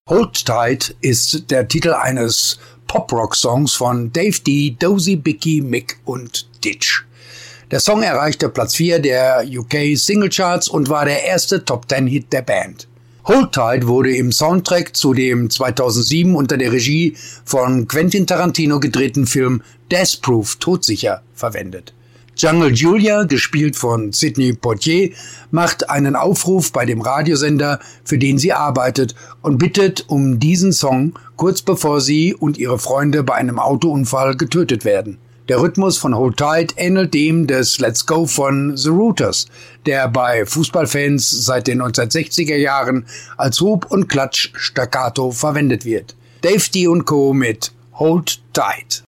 Hold Tight ist der Titel eines Pop-Rock-Songs von Dave D, Dozy, Bicky, Mick und Ditch. Der Song erreichte Platz 4 der UK Singlecharts und war der erste Top-10-Hit der Band. Hold Tight wurde im Soundtrack zu dem 2007 unter der Regie von Quentin Tarantino gedrehten Film Death Proof (Todsicher) verwendet. Jungle Julia, gespielt von Sidney Poitier, macht einen Aufruf bei dem Radiosender, für den sie arbeitet, und bittet um diesen Song, kurz bevor sie und ihre Freunde bei einem Autounfall getötet werden. Der Rhythmus von Hold Tight ähnelt dem des Let's Go von The Rooters, der bei Fußballfans seit den 1960er Jahren als Hub- und Klatsch-Staccato verwendet wird. Dave D & Co. mit Hold Tight.